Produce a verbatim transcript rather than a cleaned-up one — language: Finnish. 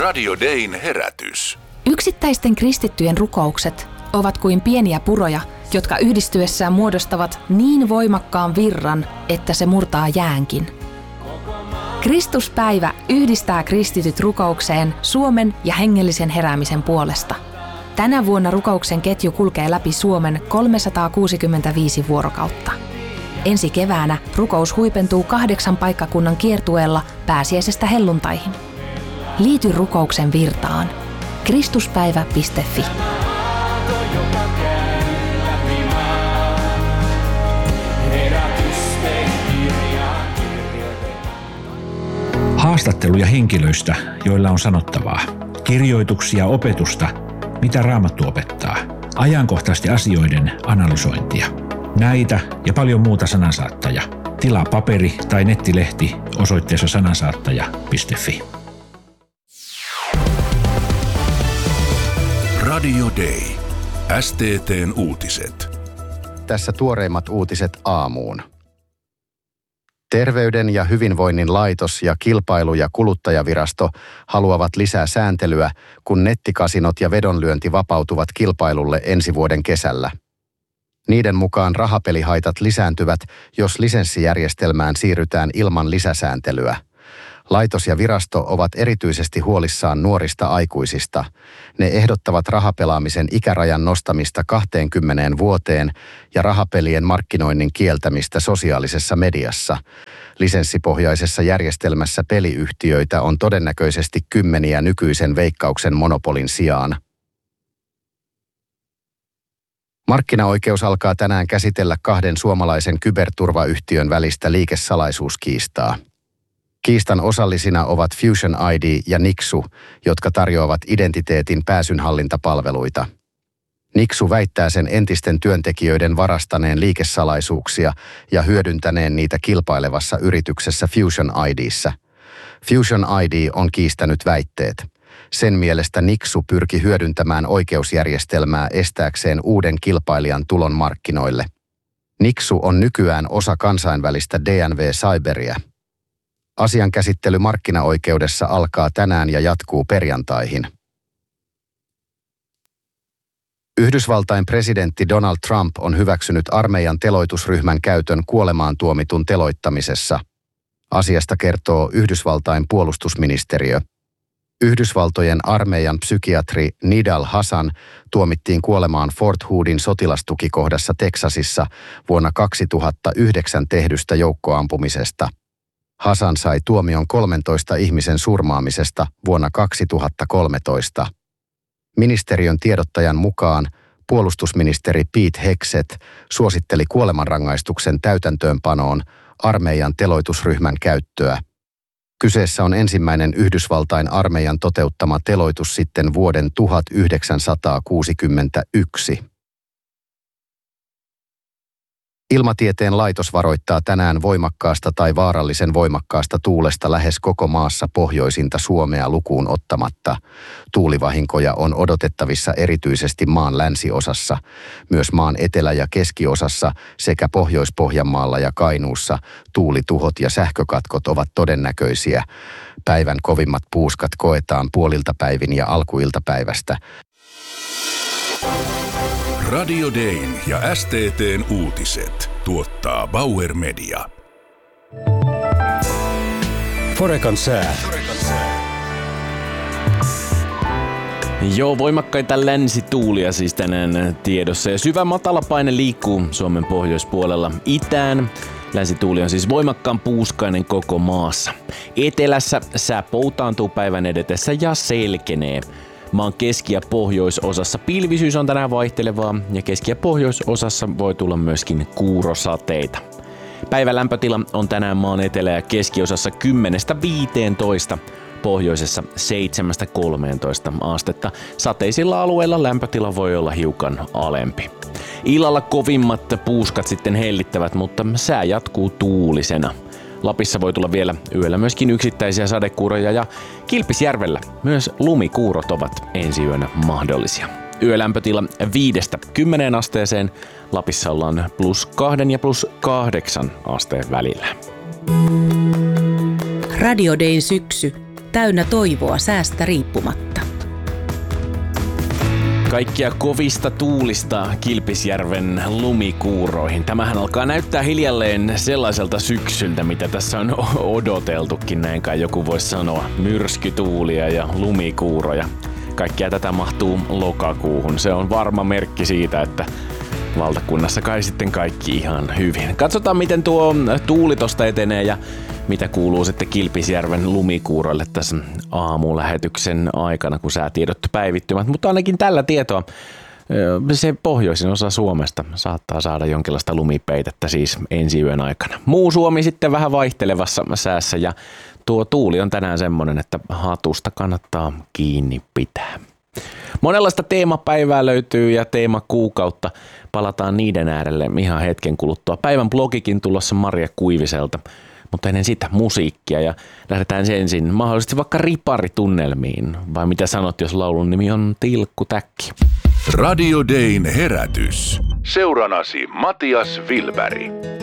Radio Dayn herätys. Yksittäisten kristittyjen rukoukset ovat kuin pieniä puroja, jotka yhdistyessään muodostavat niin voimakkaan virran, että se murtaa jäänkin. Kristuspäivä yhdistää kristityt rukoukseen Suomen ja hengellisen heräämisen puolesta. Tänä vuonna rukouksen ketju kulkee läpi Suomen kolmesataakuusikymmentäviisi vuorokautta. Ensi keväänä rukous huipentuu kahdeksan paikkakunnan kiertueella pääsiäisestä helluntaihin. Liity rukouksen virtaan. kristuspäivä piste fi. Haastatteluja henkilöistä, joilla on sanottavaa. Kirjoituksia, opetusta, mitä Raamattu opettaa. Ajankohtaisten asioiden analysointia. Näitä ja paljon muuta Sanansaattaja. Tilaa paperi- tai nettilehti osoitteessa sanansaattaja piste fi. Radio Day. S T T:n uutiset. Tässä tuoreimmat uutiset aamuun. Terveyden ja hyvinvoinnin laitos ja kilpailu- ja kuluttajavirasto haluavat lisää sääntelyä, kun nettikasinot ja vedonlyönti vapautuvat kilpailulle ensi vuoden kesällä. Niiden mukaan rahapelihaitat lisääntyvät, jos lisenssijärjestelmään siirrytään ilman lisäsääntelyä. Laitos ja virasto ovat erityisesti huolissaan nuorista aikuisista. Ne ehdottavat rahapelaamisen ikärajan nostamista kaksikymmentä vuoteen ja rahapelien markkinoinnin kieltämistä sosiaalisessa mediassa. Lisenssipohjaisessa järjestelmässä peliyhtiöitä on todennäköisesti kymmeniä nykyisen Veikkauksen monopolin sijaan. Markkinaoikeus alkaa tänään käsitellä kahden suomalaisen kyberturvayhtiön välistä liikesalaisuuskiistaa. Kiistan osallisina ovat Fusion I D ja Nixu, jotka tarjoavat identiteetin pääsynhallintapalveluita. Nixu väittää sen entisten työntekijöiden varastaneen liikesalaisuuksia ja hyödyntäneen niitä kilpailevassa yrityksessä Fusion I D:ssä. Fusion I D on kiistänyt väitteet. Sen mielestä Nixu pyrki hyödyntämään oikeusjärjestelmää estääkseen uuden kilpailijan tulon markkinoille. Nixu on nykyään osa kansainvälistä D N V Cyberia. Asian käsittely markkinaoikeudessa alkaa tänään ja jatkuu perjantaihin. Yhdysvaltain presidentti Donald Trump on hyväksynyt armeijan teloitusryhmän käytön kuolemaan tuomitun teloittamisessa. Asiasta kertoo Yhdysvaltain puolustusministeriö. Yhdysvaltojen armeijan psykiatri Nidal Hasan tuomittiin kuolemaan Fort Hoodin sotilastukikohdassa Teksasissa vuonna kaksituhattayhdeksän tehdystä joukkoampumisesta. Hasan sai tuomion kolmentoista ihmisen surmaamisesta vuonna kaksituhattakolmetoista. Ministeriön tiedottajan mukaan puolustusministeri Pete Hegseth suositteli kuolemanrangaistuksen täytäntöönpanoon armeijan teloitusryhmän käyttöä. Kyseessä on ensimmäinen Yhdysvaltain armeijan toteuttama teloitus sitten vuoden tuhatyhdeksänsataakuusikymmentäyksi. Ilmatieteen laitos varoittaa tänään voimakkaasta tai vaarallisen voimakkaasta tuulesta lähes koko maassa pohjoisinta Suomea lukuun ottamatta. Tuulivahinkoja on odotettavissa erityisesti maan länsiosassa, myös maan etelä- ja keskiosassa sekä Pohjois-Pohjanmaalla ja Kainuussa. Tuulituhot ja sähkökatkot ovat todennäköisiä. Päivän kovimmat puuskat koetaan puoliltapäivin ja alkuiltapäivästä. Radio Dayn ja S T T:n uutiset tuottaa Bauer Media. Forekan sää. Joo, voimakkaita länsituulia siis tänään tiedossa ja syvä matalapaine liikkuu Suomen pohjoispuolella itään. Länsituuli on siis voimakkaan puuskainen koko maassa. Etelässä sää poutaantuu päivän edetessä ja selkenee. Maan keski- ja pohjoisosassa pilvisyys on tänään vaihtelevaa ja keski- ja pohjoisosassa voi tulla myöskin kuurosateita. Päivän lämpötila on tänään maan etelä- ja keskiosassa kymmenestä viiteentoista, pohjoisessa seitsemästä kolmeentoista astetta. Sateisilla alueilla lämpötila voi olla hiukan alempi. Illalla kovimmat puuskat sitten hellittävät, mutta sää jatkuu tuulisena. Lapissa voi tulla vielä yöllä myöskin yksittäisiä sadekuuroja ja Kilpisjärvellä myös lumikuurot ovat ensi yönä mahdollisia. Yölämpötila viidestä kymmeneen asteeseen. Lapissa ollaan plus kahden ja plus kahdeksan asteen välillä. Radio Dayn syksy. täynnä toivoa säästä riippumatta. Kaikkia kovista tuulista Kilpisjärven lumikuuroihin. Tämähän alkaa näyttää hiljalleen sellaiselta syksyltä, mitä tässä on odoteltukin, näin kai joku voisi sanoa. Myrskytuulia ja lumikuuroja. Kaikkia tätä mahtuu lokakuuhun. Se on varma merkki siitä, että valtakunnassa kai sitten kaikki ihan hyvin. Katsotaan, miten tuo tuuli tosta etenee ja mitä kuuluu sitten Kilpisjärven lumikuuroille tässä aamulähetyksen aikana, kun säätiedot päivittyvät. Mutta ainakin tällä tietoa se pohjoisin osa Suomesta saattaa saada jonkinlaista lumipeitettä siis ensi yön aikana. Muu Suomi sitten vähän vaihtelevassa säässä ja tuo tuuli on tänään semmoinen, että hatusta kannattaa kiinni pitää. Monenlaista teemapäivää löytyy ja teemakuukautta. Palataan niiden äärelle ihan hetken kuluttua. Päivän blogikin tulossa Maria Kuiviselta, mutta ennen sitä musiikkia ja lähdetään sen ensin mahdollisesti vaikka riparitunnelmiin. Vai mitä sanot, jos laulun nimi on Tilkkutäkki? Radio Dayn herätys. Seuranasi Matias Wilberg.